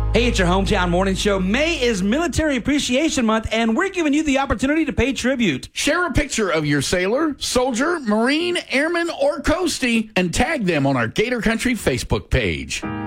Hey, it's your hometown morning show. May is Military Appreciation Month, and we're giving you the opportunity to pay tribute. Share a picture of your sailor, soldier, Marine, airman, or coastie, and tag them on our Gator Country Facebook page.